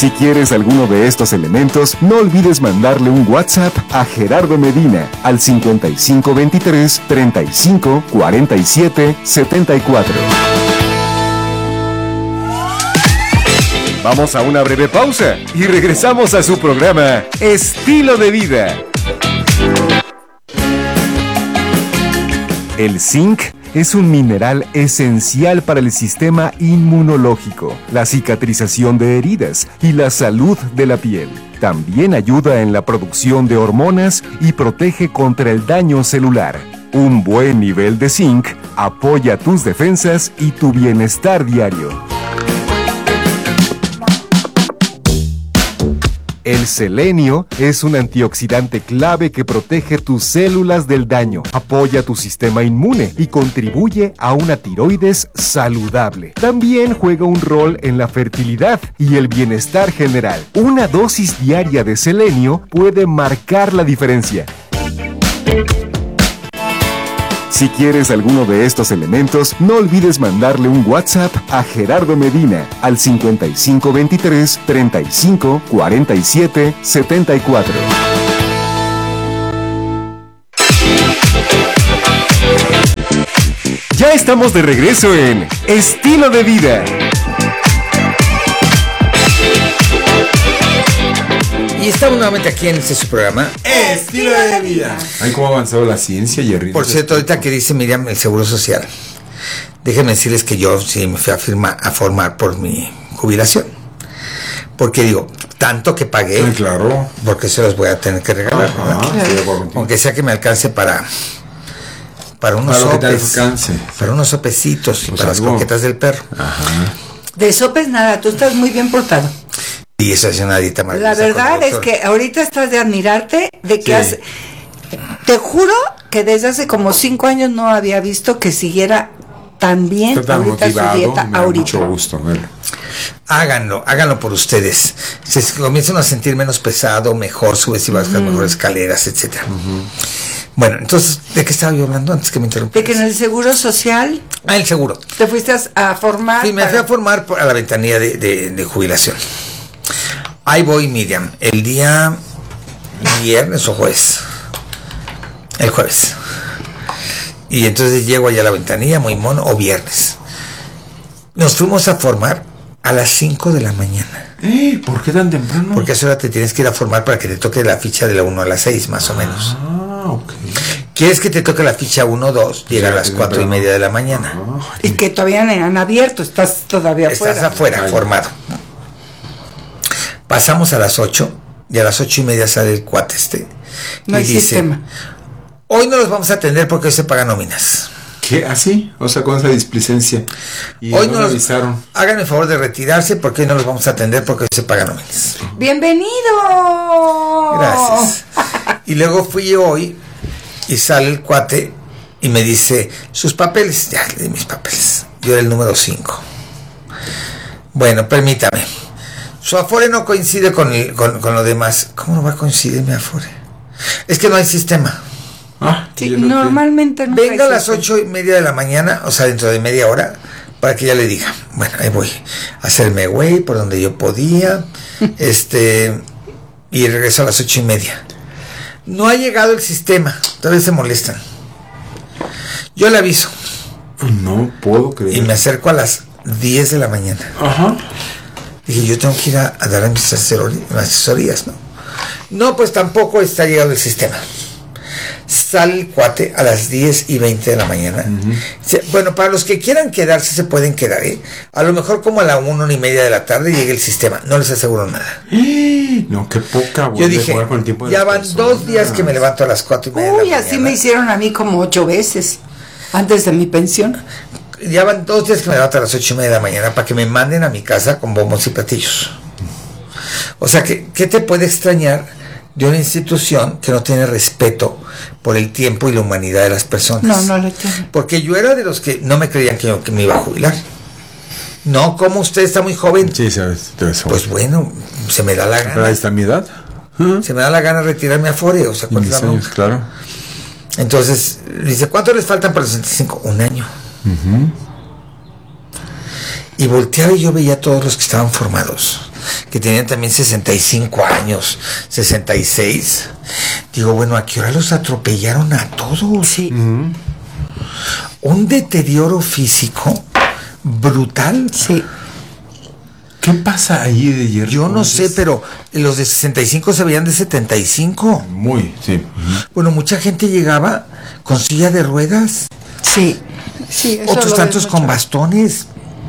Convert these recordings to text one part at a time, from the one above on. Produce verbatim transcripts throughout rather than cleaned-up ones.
Si quieres alguno de estos elementos, no olvides mandarle un WhatsApp a Gerardo Medina al cincuenta y cinco veintitrés, treinta y cinco, cuarenta y siete, setenta y cuatro. Vamos a una breve pausa y regresamos a su programa Estilo de Vida. El zinc es un mineral esencial para el sistema inmunológico, la cicatrización de heridas y la salud de la piel. También ayuda en la producción de hormonas y protege contra el daño celular. Un buen nivel de zinc apoya tus defensas y tu bienestar diario. El selenio es un antioxidante clave que protege tus células del daño, apoya tu sistema inmune y contribuye a una tiroides saludable. También juega un rol en la fertilidad y el bienestar general. Una dosis diaria de selenio puede marcar la diferencia. Si quieres alguno de estos elementos, no olvides mandarle un WhatsApp a Gerardo Medina al cincuenta y cinco veintitrés, treinta y cinco, cuarenta y siete, setenta y cuatro. Ya estamos de regreso en Estilo de Vida. Y estamos nuevamente aquí en este su programa Estilo de Vida. Ay, cómo ha avanzado la ciencia, Jerry. Por cierto, ahorita que dice Miriam el Seguro Social, déjenme decirles que yo sí me fui a, firma, a formar por mi jubilación. Porque digo, tanto que pagué, Ay, claro, porque se los voy a tener que regalar. Ajá, claro. Sí, aunque sea que me alcance para para unos para sopes, alcance. para unos sopecitos y pues para algo. las coquetas del perro. Ajá. De sopes nada, tú estás muy bien portado. Y esa es una dieta La maravillosa. verdad es que ahorita estás de admirarte de que Sí. has... Te juro que desde hace como cinco años no había visto que siguiera tan bien Está tan ahorita motivado, su dieta me da ahorita. mucho gusto verlo. Háganlo, háganlo por ustedes. Se comienzan a sentir menos pesado, mejor, subes y bajas, mm. mejor escaleras, etcétera. Uh-huh. Bueno, entonces, ¿de qué estaba yo hablando antes que me interrumpieras? De que en el Seguro Social... Ah, el seguro. Te fuiste a formar... Sí, me para... fui a formar a la ventanilla de, de, de jubilación. Ahí voy, Miriam, el día viernes o jueves. El jueves. Y entonces llego allá a la ventanilla, muy mono, o viernes. Nos fuimos a formar a las cinco de la mañana. ¿Eh? ¿Por qué tan temprano? Porque a esa hora te tienes que ir a formar para que te toque la ficha de la uno a las seis, más o menos. Ah, ok. ¿Quieres que te toque la ficha uno o dos? Llega sí, a las cuatro y media de la mañana. Ah, y que todavía no han abierto, estás todavía afuera. Estás afuera, Ay. formado. Pasamos a las ocho y a las ocho y media sale el cuate este. No hay dice, sistema. Hoy no los vamos a atender porque hoy se pagan nóminas. ¿Qué? ¿Así? O sea, con esa displicencia. Y hoy no nos nos avisaron. Hagan el favor de retirarse porque hoy no los vamos a atender porque hoy se pagan nóminas. ¡Bienvenido! Gracias. Y luego fui yo hoy y sale el cuate y me dice, sus papeles. Ya le di mis papeles. Yo era el número cinco. Bueno, permítame. Su afore no coincide con, el, con, con lo demás. ¿Cómo no va a coincidir mi afore? Es que no hay sistema. Ah, sí, normalmente no. Venga a las ocho y media de la mañana, o sea, dentro de media hora, para que ya le diga. Bueno, ahí voy a hacerme güey por donde yo podía. este Y regreso a las ocho y media. No ha llegado el sistema. Todavía se molestan. Yo le aviso. No puedo creer. Y me acerco a las diez de la mañana. Ajá. Dije, yo tengo que ir a, a dar a mis asesorías, ¿no? No, pues tampoco está llegado el sistema. Sale el cuate a las diez y veinte de la mañana. Uh-huh. Se, bueno, para los que quieran quedarse, se pueden quedar, ¿eh? A lo mejor como a la una, una y media de la tarde llegue el sistema. No les aseguro nada. No, qué poca. Yo dije, con el tiempo de ya van personas. Dos días que me levanto a las cuatro y media Uy, de la así mañana. me hicieron a mí como ocho veces antes de mi pensión. Ya van dos días que me levanto a las ocho y media de la mañana para que me manden a mi casa con bombos y platillos. O sea, ¿qué, qué te puede extrañar de una institución que no tiene respeto por el tiempo y la humanidad de las personas? No, no lo tiene. Porque yo era de los que no me creían que, yo, que me iba a jubilar. No, como usted está muy joven. Sí, sabes. Pues bueno, se me da la gana. ¿Pero ahí está mi edad? ¿Ah? Se me da la gana retirarme a Afore. O sea, ¿cuántos años? Claro. Entonces, dice, ¿cuánto les faltan para los sesenta y cinco? Un año. Uh-huh. Y volteaba y yo veía a todos los que estaban formados. que tenían también sesenta y cinco años, sesenta y seis. Digo, bueno, ¿a qué hora los atropellaron a todos? Sí. Uh-huh. Un deterioro físico brutal. Sí. ¿Qué pasa ahí de ayer? Yo no sé, pero los de sesenta y cinco se veían de setenta y cinco. Muy, sí. Uh-huh. Bueno, mucha gente llegaba con silla de ruedas. Sí. Sí, eso otros lo tantos ves con mucho. bastones.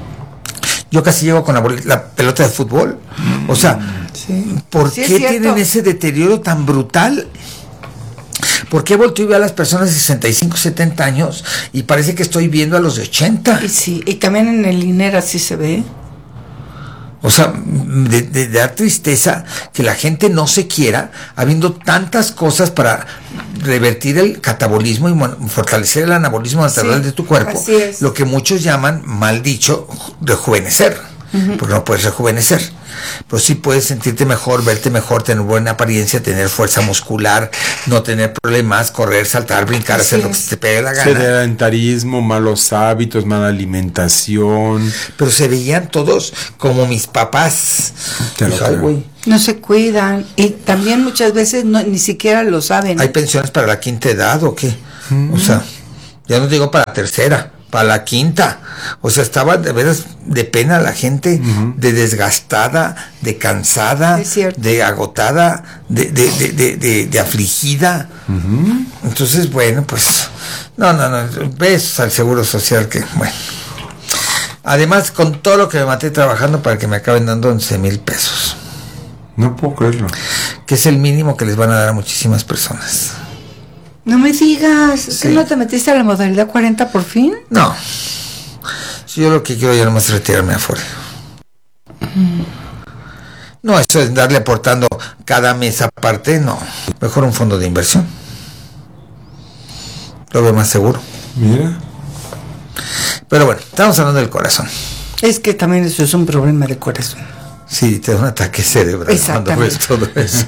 Yo casi llego con la, bol- la pelota de fútbol. O sea, Sí. ¿por Sí, es qué cierto. tienen ese deterioro tan brutal? ¿Por qué volteo y veo a las personas de sesenta y cinco, setenta años y parece que estoy viendo a los de ochenta? Y sí, y también en el INER así se ve. O sea, de, de, de dar tristeza que la gente no se quiera, habiendo tantas cosas para revertir el catabolismo y mon- fortalecer el anabolismo natural Sí, de tu cuerpo. así es. Lo que muchos llaman, mal dicho, rejuvenecer. Uh-huh. Porque no puedes rejuvenecer. Pero sí puedes sentirte mejor, verte mejor, tener buena apariencia, tener fuerza muscular, no tener problemas, correr, saltar, brincar, Así hacer lo que es. se te pegue la gana. Sedentarismo, malos hábitos, mala alimentación. Pero se veían todos como mis papás. Te lo Dije, "Ay, creo. güey". No se cuidan y también muchas veces no, ni siquiera lo saben. ¿Hay pensiones para la quinta edad o qué? Mm. O sea, ya no digo para la tercera, para la quinta. O sea, estaba de veras de pena la gente, uh-huh. de desgastada, de cansada, de agotada, de, de, de, de, de, de afligida. Uh-huh. Entonces, bueno, pues, no, no, no, besos al Seguro Social que, bueno. Además, con todo lo que me maté trabajando para que me acaben dando once mil pesos. No puedo creerlo. Que es el mínimo que les van a dar a muchísimas personas. No me digas, Sí. ¿que no te metiste a la modalidad cuarenta por fin? No. Si yo lo que quiero ya nomás es retirarme afuera. Mm. No, eso es darle aportando cada mes aparte, no. Mejor un fondo de inversión. Lo veo más seguro. Mira. Pero bueno, estamos hablando del corazón. Es que también eso es un problema de corazón. Sí, te da un ataque cerebral cuando ves todo eso.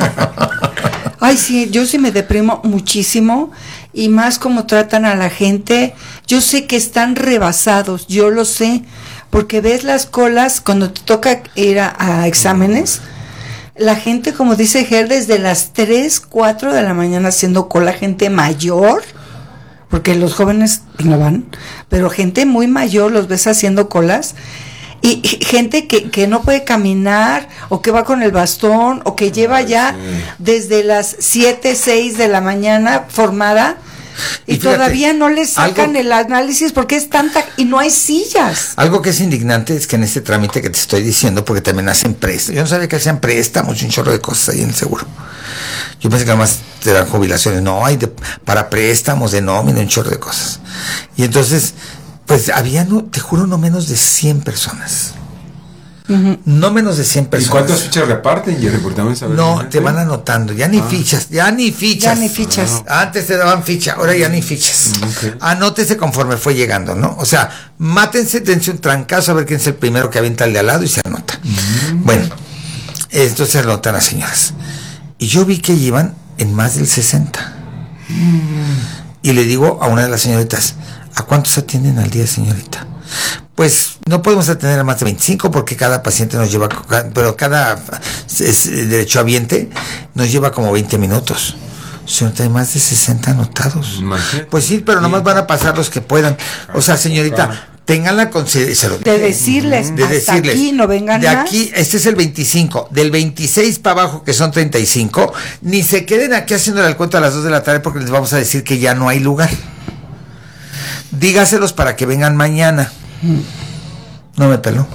Ay, sí, yo sí me deprimo muchísimo y más como tratan a la gente. Yo sé que están rebasados, yo lo sé, porque ves las colas cuando te toca ir a, a exámenes. La gente, como dice Ger, desde las tres, cuatro de la mañana haciendo cola, gente mayor, porque los jóvenes no van, pero gente muy mayor los ves haciendo colas. Y gente que, que no puede caminar, o que va con el bastón, o que lleva ya sí. desde las siete, seis de la mañana formada, y, y fíjate, todavía no le sacan algo, el análisis porque es tanta, y no hay sillas. Algo que es indignante es que en este trámite que te estoy diciendo, porque también hacen préstamos, yo no sabía que hacían préstamos, un chorro de cosas ahí en el seguro. Yo pensé que además te dan jubilaciones, no, hay de, para préstamos de nómina, un chorro de cosas. Y entonces... pues había, no, te juro, no menos de cien personas. Uh-huh. No menos de cien personas. ¿Y cuántas fichas reparten, Jerry? No, te van anotando, ya ni ah. fichas, ya ni fichas. Ya ni fichas. Ah. Antes te daban ficha, ahora ya ni fichas. Okay. Anótese conforme fue llegando, ¿no? O sea, mátense, dense un trancazo a ver quién es el primero que avienta el de al lado y se anota. Uh-huh. Bueno, entonces se anotan las señoras. Y yo vi que iban en más del sesenta. Uh-huh. Y le digo a una de las señoritas, ¿a cuántos atienden al día, señorita? Pues no podemos atender a más de veinticinco porque cada paciente nos lleva, pero cada es, derechohabiente nos lleva como veinte minutos. Señorita, hay más de sesenta anotados. Imagínate. Pues sí, pero nomás van a pasar los que puedan. O sea, señorita, tengan la consideración de decirles, de hasta decirles, aquí no vengan de más. aquí, este es el veinticinco, del veintiséis para abajo, que son treinta y cinco, ni se queden aquí haciéndole el cuento a las dos de la tarde porque les vamos a decir que ya no hay lugar. Dígaselos para que vengan mañana. No me peló.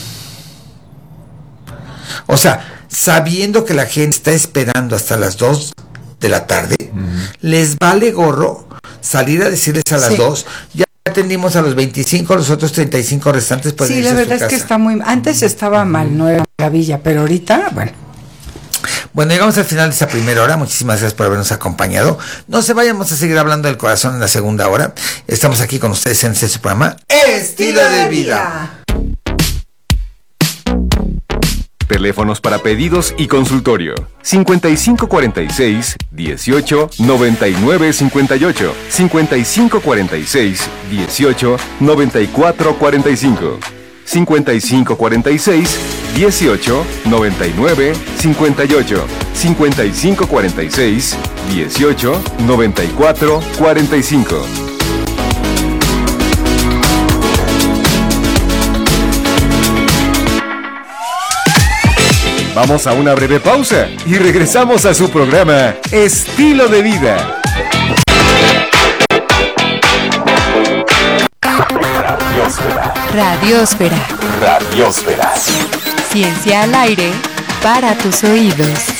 O sea, sabiendo que la gente está esperando hasta las dos de la tarde, uh-huh. les vale gorro salir a decirles a las sí. dos, ya atendimos a los veinticinco, los otros treinta y cinco restantes. Sí, la verdad es que está muy, antes estaba mal, no era maravilla, pero ahorita, bueno. Bueno, llegamos al final de esta primera hora. Muchísimas gracias por habernos acompañado. No se vayamos a seguir hablando del corazón en la segunda hora. Estamos aquí con ustedes en este su programa Estilo de Vida. Teléfonos para pedidos y consultorio: cincuenta y cinco cuarenta y seis, dieciocho, noventa y nueve cincuenta y ocho, cincuenta y cinco cuarenta y seis, dieciocho, noventa y cuatro cuarenta y cinco. cincuenta y cinco cuarenta y seis, dieciocho, noventa y nueve, cincuenta y ocho, cincuenta y cinco cuarenta y seis, dieciocho, noventa y cuatro, cuarenta y cinco. Vamos a una breve pausa y regresamos a su programa Estilo de Vida. Radiósfera. Radiósfera. Radiósfera. Ciencia al aire para tus oídos.